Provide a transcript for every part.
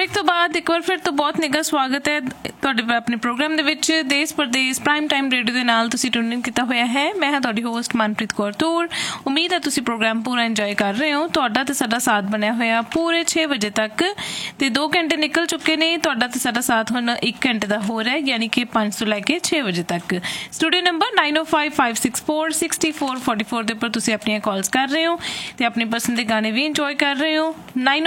Break तो बाद एक बार फिर तो बहुत निघा स्वागत है ਤੁਹਾਡੇ ਆਪਣੇ ਪ੍ਰੋਗਰਾਮ ਦੇ ਵਿੱਚ ਦੇਸ਼ ਪ੍ਰਦੇਸ਼ ਪ੍ਰਾਈਮ ਟਾਈਮ ਰੇਡੀਓ ਦੇ ਨਾਲ ਤੁਸੀਂ ਟਿਊਨ ਇਨ ਕੀਤਾ ਹੋਇਆ ਹੈ। ਮੈਂ ਹਾਂ ਤੁਹਾਡੀ ਹੋਸਟ ਮਨਪ੍ਰੀਤ ਕੌਰ ਤੂਰ। ਉਮੀਦ ਹੈ ਤੁਸੀਂ ਪ੍ਰੋਗਰਾਮ ਪੂਰਾ ਇੰਜੋਏ ਕਰ ਰਹੇ ਹੋ। ਤੁਹਾਡਾ ਤੇ ਸਾਡਾ ਸਾਥ ਬਣਿਆ ਹੋਇਆ ਪੂਰੇ 6 ਵਜੇ ਤੱਕ ਤੇ 2 ਘੰਟੇ ਨਿਕਲ ਚੁੱਕੇ ਨੇ। ਤੁਹਾਡਾ ਤੇ ਸਾਡਾ ਸਾਥ ਹੁਣ 1 ਘੰਟੇ ਦਾ ਹੋ ਰਿਹਾ ਯਾਨੀ ਕਿ 5 ਤੋਂ ਲੈ ਕੇ 6 ਵਜੇ ਤੱਕ। ਸਟੂਡੀਓ ਨੰਬਰ 9055646444 ਦੇ ਉੱਪਰ ਤੁਸੀਂ ਆਪਣੀਆਂ ਕਾਲਸ ਕਰ ਰਹੇ ਹੋ ਤੇ ਆਪਣੀ ਪਸੰਦ ਦੇ ਗਾਣੇ ਵੀ ਇੰਜੋਏ ਕਰ ਰਹੇ ਹੋ।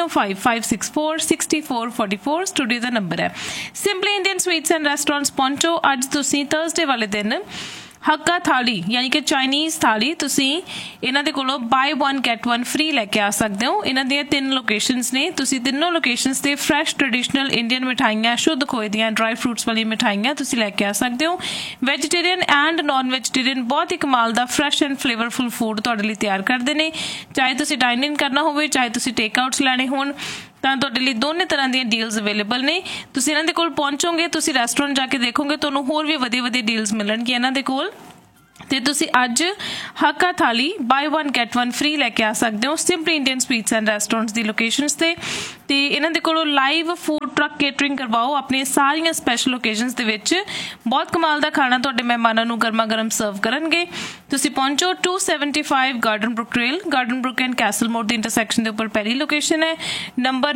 9055646444 ਸਟੂਡੀਓ ਦਾ ਨੰਬਰ ਹੈ। Simply Indian sweets and restaurants ਪਹੁੰਚੋ। ਅੱਜ ਤੁਸੀਂ ਥਰਸਡੇ ਵਾਲੇ ਦਿਨ ਹੱਕਾ ਥਾਲੀ ਯਾਨੀ ਕਿ ਚਾਈਨੀਜ਼ ਥਾਲੀ ਤੁਸੀਂ ਇਹਨਾਂ ਦੇ ਕੋਲੋਂ ਬਾਏ 1 ਗੈਟ 1 ਫ੍ਰੀ ਲੈ ਕੇ ਆ ਸਕਦੇ ਹੋ। ਇਹਨਾਂ ਦੀਆਂ 3 ਲੋਕੇਸ਼ਨਸ ਨੇ। ਤੁਸੀਂ ਤਿੰਨੋਂ ਲੋਕੇਸ਼ਨਸ ਤੇ ਫਰੈਸ਼ ਟ੍ਰੈਡੀਸ਼ਨਲ ਇੰਡੀਅਨ ਮਿਠਾਈਆਂ, ਸ਼ੁੱਧ ਖੋਏ ਦੀਆਂ ਡਰਾਈ ਫਰੂਟਸ ਵਾਲੀ ਮਿਠਾਈਆਂ ਤੁਸੀਂ ਲੈ ਕੇ ਆ ਸਕਦੇ ਹੋ। ਵੈਜੀਟੇਰੀਅਨ ਐਂਡ ਨੋਨ ਵੈਜੀਟੇਰੀਅਨ ਬਹੁਤ ਹੀ ਕਮਾਲ ਦਾ ਫਰੈਸ਼ ਐਂਡ ਫਲੇਵਰਫੁਲ ਫੂਡ ਤੁਹਾਡੇ ਲਈ ਤਿਆਰ ਕਰਦੇ ਨੇ। ਚਾਹੇ ਤੁਸੀਂ ਡਾਈਨ ਇਨ ਕਰਨਾ ਹੋਵੇ, ਚਾਹੇ ਤੁਸੀਂ ਟੇਕ ਆਊਟਸ ਲੈਣੇ ਹੋਣ, ਤਾਂ ਤੁਹਾਡੇ ਲਈ ਦੋਨੇ ਤਰ੍ਹਾਂ ਦੀਆਂ ਡੀਲਸ ਅਵੇਲੇਬਲ ਨੇ। ਤੁਸੀਂ ਇਹਨਾਂ ਦੇ ਕੋਲ ਪਹੁੰਚੋਗੇ, ਤੁਸੀਂ ਰੈਸਟੋਰੈਂਟ ਜਾ ਕੇ ਦੇਖੋਗੇ, ਤੁਹਾਨੂੰ ਹੋਰ ਵੀ ਵਧੀਆ ਵਧੀਆ ਡੀਲਸ ਮਿਲਣਗੀਆਂ ਇਹਨਾਂ ਦੇ ਕੋਲ। ਤੇ ਤੁਸੀਂ ਅੱਜ ਹੱਕਾ ਥਾਲੀ ਬਾਏ 1 ਗੈਟ 1 ਫ੍ਰੀ ਲੈ ਕੇ ਆ ਸਕਦੇ ਹੋ simply Indian sweets and restaurants the locations ਤੇ। ਤੇ ਇਹਨਾਂ ਦੇ ਕੋਲੋਂ ਲਾਈਵ ਫੂਡ ਟਰੱਕ ਕੇਟਰਿੰਗ ਕਰਵਾਓ ਆਪਣੀਆਂ ਸਾਰੀਆਂ ਸਪੈਸ਼ਲ ਓਕੇਜ਼ਨਸ ਦੇ ਵਿੱਚ। ਬਹੁਤ ਕਮਾਲ ਦਾ ਖਾਣਾ ਤੁਹਾਡੇ ਮਹਿਮਾਨਾਂ ਨੂੰ ਗਰਮਾ ਗਰਮ ਸਰਵ ਕਰਨਗੇ। ਤੁਸੀਂ ਪਹੁੰਚੋ 275 garden Brook trail, garden Brook and Castell ਮੋੜ ਦੀ ਇੰਟਰਸੈਕਸ਼ਨ ਦੇ ਉੱਪਰ ਪਹਿਲੀ ਲੋਕੇਸ਼ਨ ਹੈ। ਨੰਬਰ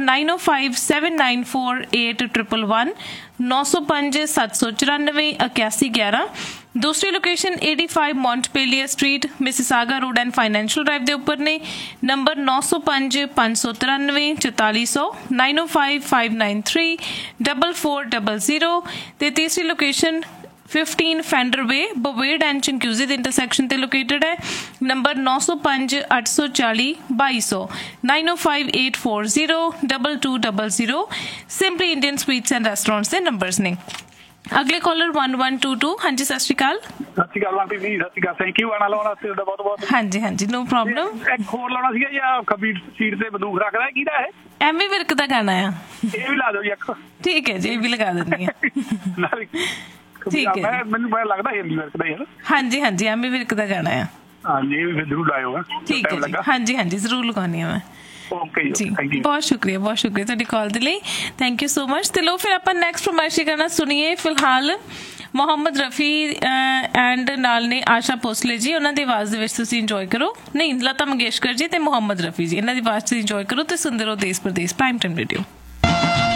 9057948111 905 794 8111। दूसरी location 85 Montpellier street Mississauga road and financial drive के उपर ने। नंबर 905 593 4400 905 593 4400। ते तीसरी लोकेशन 15 फेंडर वे बवेड एंड चंक्यूजी के इंटरसैक्शन ते लोकेटेड है। Number 905 840 2200 905 840 2200। Simply Indian sweets and restaurants के नंबर्स ने। अगले कॉलर 1122। हाँ जी, सत श्री अकाल। थैंक यू गाना लाउण वास्ते ਤੁਹਾਡਾ ਬਹੁਤ ਬਹੁਤ। हाँ जी हाँ जी, नो प्रॉब्लम। ਇੱਕ ਹੋਰ ਲਾਉਣਾ ਸੀਗਾ ਜੀ, ਆ ਖੱਬੀ ਸੀਟ ਤੇ ਬੰਦੂਕ ਰੱਖਦਾ ਕਿਹਦਾ ਹੈ? ਐਮੀ ਵਿਰਕ ਦਾ ਗਾਣਾ ਆ। ਇਹ ਵੀ ਲਾ ਦਿਓ ਜੀ ਇੱਕ। ਠੀਕ ਹੈ ਜੀ, ਇਹ ਵੀ ਲਗਾ ਦਿੰਦੀ ਹਾਂ। ਠੀਕ ਹੈ, ਮੈਨੂੰ ਬੜਾ ਲੱਗਦਾ ਐਮੀ ਵਿਰਕ ਦਾ ਯਾਰ। हाँ जी हाँ जी, ਐਮੀ ਵਿਰਕ ਦਾ ਗਾਣਾ ਆ। ਹਾਂਜੀ, ਇਹ ਵੀ ਜ਼ਰੂਰ ਲਾਇਓ। ਠੀਕ ਹੈ ਜੀ, हाँ जी हाँ जी, ਜ਼ਰੂਰ ਲਗਾਉਣੀ ਆ ਮੈਂ। जी बहुत शुक्रिया ਤੁਹਾਡੀ ਕਾਲ ਦੇ ਲਈ। Thank you so much. ਤੇ ਲੋ ਫਿਰ ਆਪਾਂ ਨੈਕਸਟ ਫਰਮਾਇਸ਼ੀ ਗਾਣਾ ਸੁਣੀਏ। ਫਿਲਹਾਲ ਮੁਹੰਮਦ ਰਫੀ ਐਂਡ ਨਾਲ ਨੇ ਆਸ਼ਾ ਭੋਸਲੇ ਜੀ, ਉਹਨਾਂ ਦੀ ਆਵਾਜ਼ ਦੇ ਵਿੱਚ ਤੁਸੀਂ ਇੰਜੋਏ ਕਰੋ। ਨਹੀਂ, ਲਤਾ ਮੰਗੇਸ਼ਕਰ ਜੀ ਤੇ ਮੁਹੰਮਦ ਰਫੀ ਜੀ, ਇਹਨਾਂ ਦੀ ਆਵਾਜ਼ 'ਚ ਇੰਜੋਏ ਕਰੋ ਤੇ ਸੁਣਦੇ ਰਹੋ ਦੇਸ਼ ਪ੍ਰਦੇਸ਼ ਪ੍ਰਾਈਮ ਟਾਈਮ ਰੇਡੀਓ।